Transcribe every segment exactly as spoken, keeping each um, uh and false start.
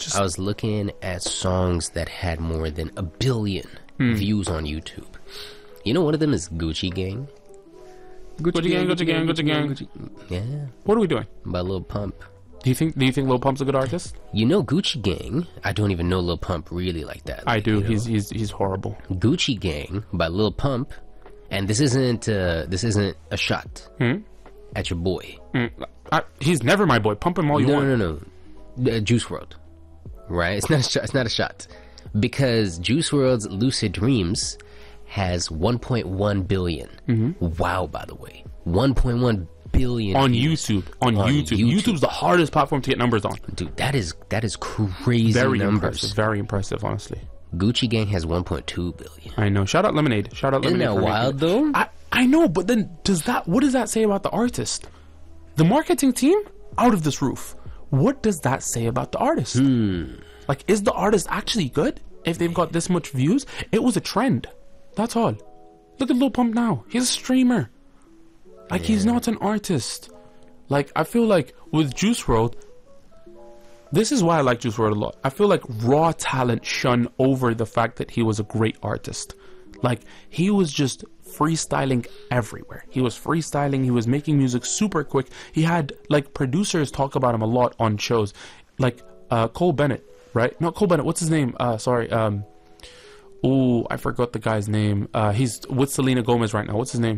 Just I was looking at songs that had more than a billion Hmm. views on YouTube. You know, one of them is Gucci Gang. Gucci Gang, Gucci Gang, Gucci Gang. Gucci. Yeah, What are we doing? by Lil Pump. Do you think? Do you think Lil Pump's a good artist? You know Gucci Gang? I don't even know Lil Pump really like that. I Like, do. you know? He's he's he's horrible. Gucci Gang by Lil Pump, and this isn't uh, this isn't a shot Hmm? at your boy. Mm, I, he's never my boy. Pump him all you No, want. no, no, no. Uh, Juice world, right? It's not a shot. It's not a shot because Juice world's Lucid Dreams has one point one billion. Mm-hmm. Wow, by the way, one point one billion On views. YouTube. On, On YouTube. YouTube. YouTube's the hardest platform to get numbers on. Dude, that is that is crazy Very numbers. impressive. Very impressive, honestly. Gucci Gang has one point two billion. I know. Shout out Lemonade. Shout out Isn't Lemonade. that for wild making it. though? I, I know, but then does that what does that say about the artist? The marketing team out of this roof. What does that say about the artist? Hmm. Like, is the artist actually good if they've got this much views? It was a trend. That's all. Look at Lil Pump now. He's a streamer. Like, he's not an artist. Like, I feel like with Juice world, this is why I like Juice world a lot. I feel like raw talent shone over the fact that he was a great artist. Like, he was just freestyling everywhere. He was freestyling. He was making music super quick. He had, like, producers talk about him a lot on shows. Like, uh, Cole Bennett, right? Not Cole Bennett. What's his name? Uh, sorry. Um, oh, I forgot the guy's name. Uh, he's with Selena Gomez right now. What's his name?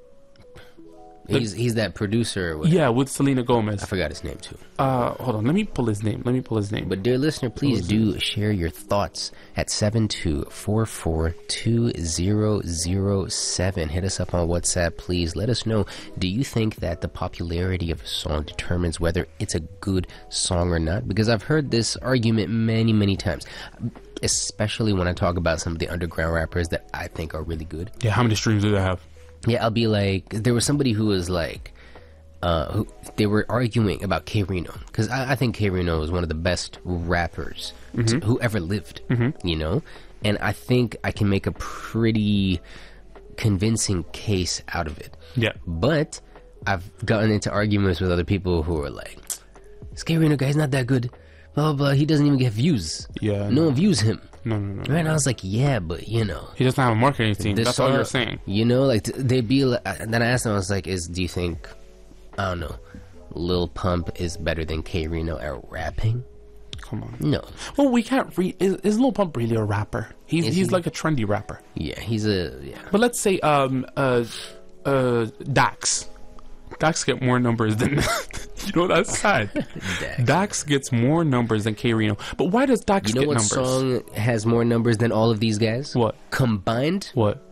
He's he's that producer. Or whatever. Yeah, with Selena Gomez. I forgot his name too. Uh, hold on. Let me pull his name. Let me pull his name. But dear listener, please do share your thoughts at seven two four four two zero zero seven. Hit us up on WhatsApp, please. Let us know, do you think that the popularity of a song determines whether it's a good song or not? Because I've heard this argument many, many times, especially when I talk about some of the underground rappers that I think are really good. Yeah, how many streams do they have? Yeah, I'll be like, there was somebody who was like, uh, who, they were arguing about K Reno, because I, I think K Reno is one of the best rappers Mm-hmm. to, who ever lived, you know? And I think I can make a pretty convincing case out of it. Yeah. But I've gotten into arguments with other people who are like, this K Reno guy's not that good, blah, blah, blah. He doesn't even get views. Yeah, No no. one views him. No, no, no. Right? And I was like, yeah, but you know. He doesn't have a marketing team. This That's all song- you're saying. You know, like th- they'd be like, and then I asked them, I was like, is, do you think, I don't know, Lil Pump is better than K Reno at rapping? Come on. No. Well, we can't re- is, is Lil Pump really a rapper? He's Is he's he? like a trendy rapper. Yeah, he's a, yeah. But let's say um uh uh Dax. Dax get more numbers than you know that's sad. Dax. Dax gets more numbers than K Reno. But why does Dax You know get what numbers? song has more numbers than all of these guys? What? Combined? What?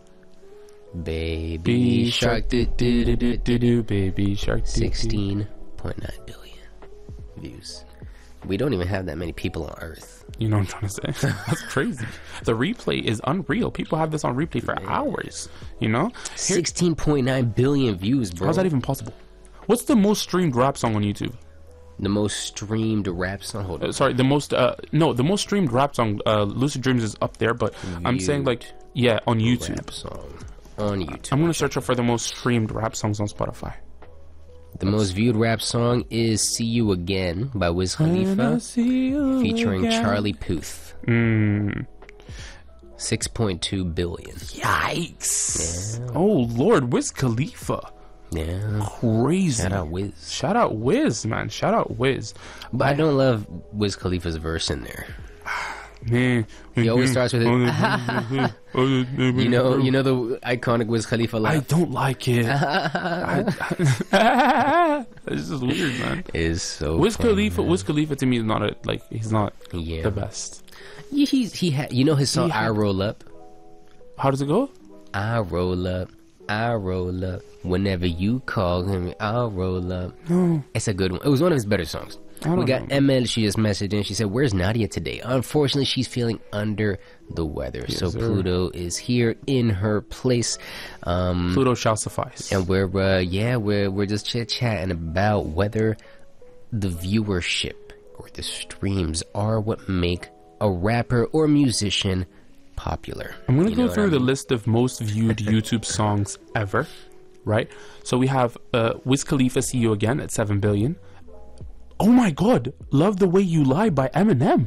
Baby Baby Shark, shark do do do do do do baby shark do, do. sixteen point nine billion views. We don't even have that many people on Earth. You know what I'm trying to say? That's crazy. The replay is unreal. People have this on replay for hours. You know? Here- sixteen point nine billion views, bro. how's that even possible? What's the most streamed rap song on YouTube? The most streamed rap song. Hold Uh, on. sorry, the most uh no, the most streamed rap song, uh Lucid Dreams is up there, but I'm saying like yeah, on YouTube. Rap song on YouTube. I'm gonna search up for the most streamed rap songs on Spotify. The most viewed rap song is "See You Again" by Wiz Khalifa, featuring Charlie Puth. Mm. six point two billion. Yikes! Oh Lord, Wiz Khalifa, Yeah. crazy! Shout out Wiz. Shout out Wiz, man! Shout out Wiz. But I don't love Wiz Khalifa's verse in there. Man, He always starts with it. You know, you know the iconic Wiz Khalifa I laugh don't like it. I, this is weird, man. is so. Wiz funny, Khalifa, man. Wiz Khalifa to me is not a like. He's not Yeah. the best. Yeah, he's he had. You know his song He had- "I Roll Up." How does it go? I roll up, I roll up. Whenever you call him, I'll roll up. No, It's a good one. It was one of his better songs. I don't We got know. M L. She just messaged in. She said, "Where's Nadia today?" Unfortunately, she's feeling under the weather. so sir. Pluto is here in her place. Um, Pluto shall suffice. and we're uh, yeah, we're we're just chit chatting about whether the viewership or the streams are what make a rapper or musician popular. I'm gonna You go know what through I the mean? list of most viewed YouTube songs ever, right? So we have uh, Wiz Khalifa, "See You Again" at seven billion. Oh my God, "Love the Way You Lie" by Eminem.